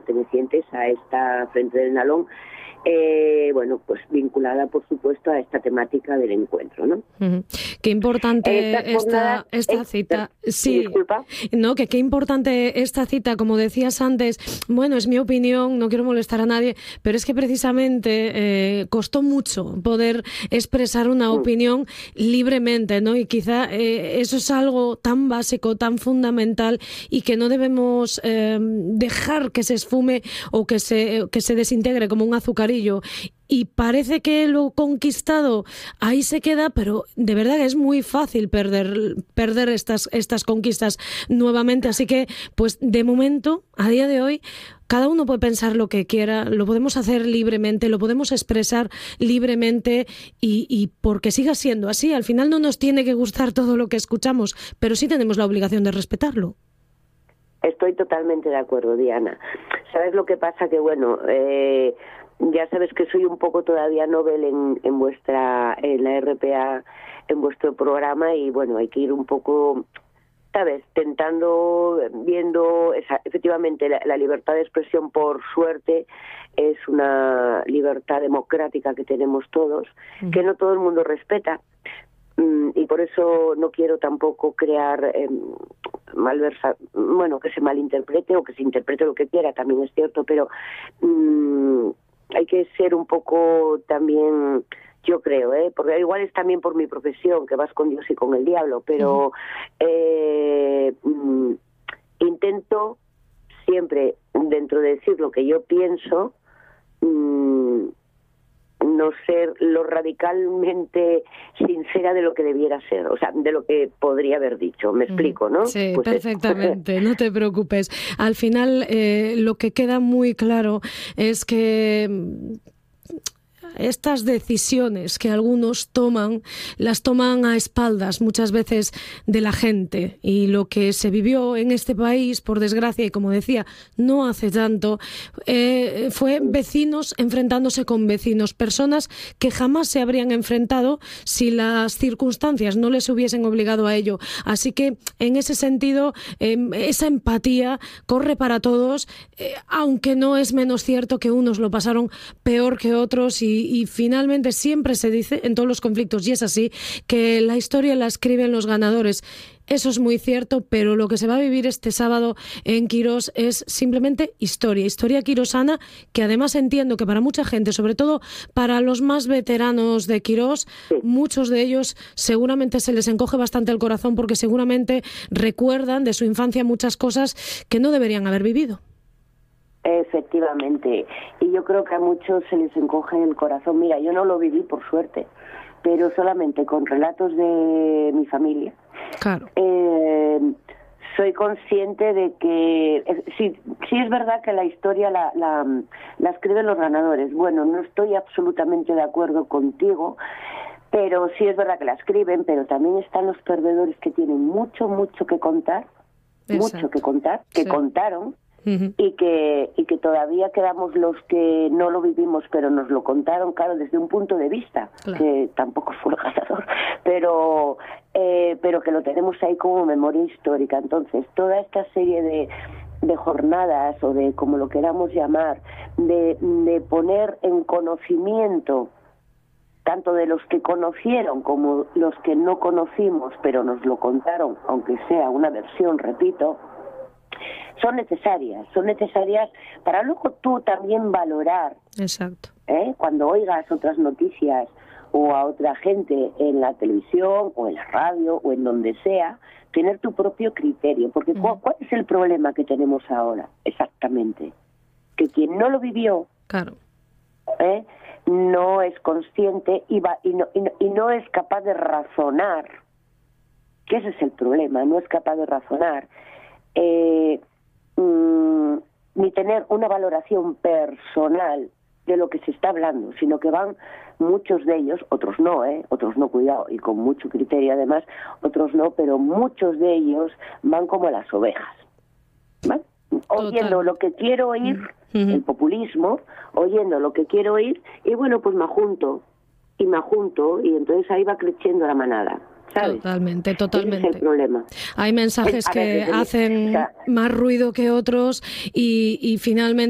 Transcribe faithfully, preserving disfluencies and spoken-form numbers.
pertenecientes a esta Frente del Nalón, eh, bueno, pues vinculada, por supuesto, a esta temática del encuentro, ¿no? Uh-huh. Qué importante esta, jornadas, esta eh, cita. Sí, disculpa. No, que qué importante esta cita, como decías antes. Bueno, es mi opinión, no quiero molestar a nadie, pero es que precisamente eh, costó mucho poder expresar una opinión libremente, ¿no? Y quizá eh, eso es algo tan básico, tan fundamental, y que no debemos eh, dejar que se esfume o que se, que se desintegre como un azucarillo. Y parece que lo conquistado ahí se queda, pero de verdad que es muy fácil perder, perder estas, estas conquistas nuevamente. Así que, pues de momento, a día de hoy, cada uno puede pensar lo que quiera, lo podemos hacer libremente, lo podemos expresar libremente, y, y porque siga siendo así. Al final no nos tiene que gustar todo lo que escuchamos, pero sí tenemos la obligación de respetarlo. Estoy totalmente de acuerdo, Diana. ¿Sabes lo que pasa? Que bueno, eh, ya sabes que soy un poco todavía novel en, en vuestra, en la R P A, en vuestro programa, y bueno, hay que ir un poco, ¿sabes?, tentando, viendo, esa, efectivamente, la, la libertad de expresión, por suerte, es una libertad democrática que tenemos todos, mm. que no todo el mundo respeta. Y por eso no quiero tampoco crear eh, malversa, bueno, que se malinterprete o que se interprete lo que quiera, también es cierto, pero mmm, hay que ser un poco también, yo creo, ¿eh? Porque igual es también por mi profesión, que vas con Dios y con el diablo, pero uh-huh. eh, mmm, intento siempre, dentro de decir lo que yo pienso, mmm, no ser lo radicalmente sincera de lo que debiera ser, o sea, de lo que podría haber dicho. ¿Me explico, no? Sí, pues perfectamente, es. No te preocupes. Al final, eh, lo que queda muy claro es que estas decisiones que algunos toman, las toman a espaldas muchas veces de la gente, y lo que se vivió en este país, por desgracia, y como decía, no hace tanto, eh, fue vecinos enfrentándose con vecinos, personas que jamás se habrían enfrentado si las circunstancias no les hubiesen obligado a ello. Así que, en ese sentido, eh, esa empatía corre para todos, eh, aunque no es menos cierto que unos lo pasaron peor que otros, y Y, y finalmente siempre se dice en todos los conflictos, y es así, que la historia la escriben los ganadores. Eso es muy cierto, pero lo que se va a vivir este sábado en Quirós es simplemente historia, historia quirosana, que además entiendo que para mucha gente, sobre todo para los más veteranos de Quirós, muchos de ellos seguramente se les encoge bastante el corazón, porque seguramente recuerdan de su infancia muchas cosas que no deberían haber vivido. Efectivamente, y yo creo que a muchos se les encoge el corazón. Mira, yo no lo viví, por suerte, pero solamente con relatos de mi familia. Claro. Eh, soy consciente de que eh, sí, sí es verdad que la historia la, la, la escriben los ganadores. Bueno, no estoy absolutamente de acuerdo contigo, pero sí es verdad que la escriben, pero también están los perdedores que tienen mucho, mucho que contar, Exacto. mucho que contar, que sí. contaron. Uh-huh. y que y que todavía quedamos los que no lo vivimos, pero nos lo contaron, claro, desde un punto de vista, claro. que tampoco fue el ganador, pero eh, pero que lo tenemos ahí como memoria histórica. Entonces, toda esta serie de de jornadas, o de como lo queramos llamar, de, de poner en conocimiento tanto de los que conocieron como los que no conocimos, pero nos lo contaron, aunque sea una versión, repito, son necesarias, son necesarias para luego tú también valorar. Exacto. ¿eh? Cuando oigas otras noticias o a otra gente en la televisión o en la radio o en donde sea, tener tu propio criterio, porque uh-huh. ¿cuál, ¿cuál es el problema que tenemos ahora? Exactamente, que quien no lo vivió, claro. ¿eh? no es consciente y, va, y, no, y, no, y no es capaz de razonar, que ese es el problema, no es capaz de razonar. Eh, mm, ni tener una valoración personal de lo que se está hablando, sino que van muchos de ellos, otros no, ¿eh? otros no, cuidado, y con mucho criterio además, otros no, pero muchos de ellos van como las ovejas, ¿vale? Oyendo lo que quiero oír, uh-huh. el populismo, oyendo lo que quiero oír, y bueno, pues me junto, y me junto, y entonces ahí va creciendo la manada. ¿Sabes? Totalmente, totalmente. Ese es el problema. Hay mensajes es, que ver, hacen o sea, más ruido que otros, y, y finalmente